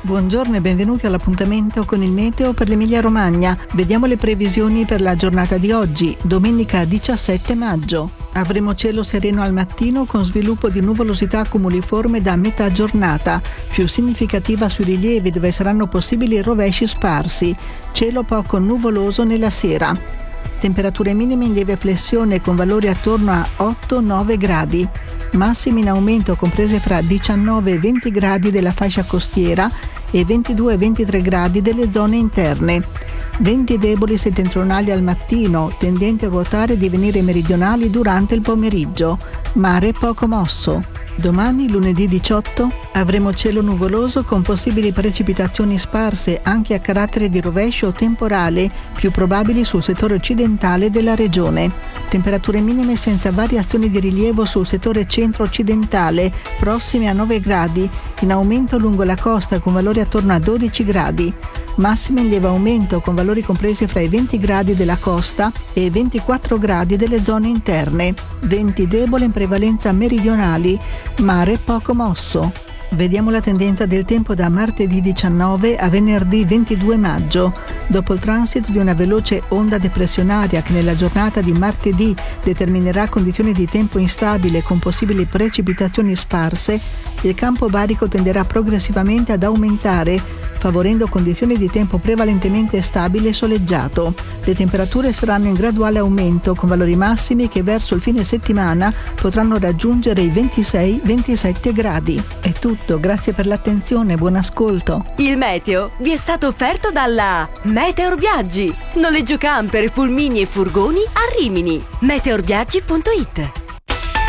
Buongiorno e benvenuti all'appuntamento con il meteo per l'Emilia Romagna. Vediamo le previsioni per la giornata di oggi, domenica 17 maggio. Avremo cielo sereno al mattino con sviluppo di nuvolosità cumuliforme da metà giornata, più significativa sui rilievi dove saranno possibili rovesci sparsi, cielo poco nuvoloso nella sera. Temperature minime in lieve flessione con valori attorno a 8-9 gradi. Massimi in aumento comprese fra 19 e 20 gradi della fascia costiera e 22-23 gradi delle zone interne. Venti deboli settentrionali al mattino, tendenti a ruotare e divenire meridionali durante il pomeriggio. Mare poco mosso. Domani, lunedì 18, avremo cielo nuvoloso con possibili precipitazioni sparse anche a carattere di rovescio temporale, più probabili sul settore occidentale della regione. Temperature minime senza variazioni di rilievo sul settore centro-occidentale, prossime a 9 gradi, in aumento lungo la costa con valori attorno a 12 gradi. Massime in lieve aumento con valori compresi fra i 20 gradi della costa e i 24 gradi delle zone interne. Venti deboli in prevalenza meridionali, mare poco mosso. Vediamo la tendenza del tempo da martedì 19 a venerdì 22 maggio. Dopo il transito di una veloce onda depressionaria che nella giornata di martedì determinerà condizioni di tempo instabile con possibili precipitazioni sparse, il campo barico tenderà progressivamente ad aumentare, favorendo condizioni di tempo prevalentemente stabile e soleggiato. Le temperature saranno in graduale aumento con valori massimi che verso il fine settimana potranno raggiungere i 26-27 gradi. È tutto, grazie per l'attenzione, buon ascolto. Il meteo vi è stato offerto dalla Meteor Viaggi. Noleggio camper, pulmini e furgoni a Rimini. meteorviaggi.it.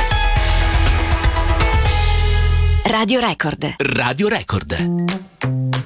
Radio Record. Radio Record.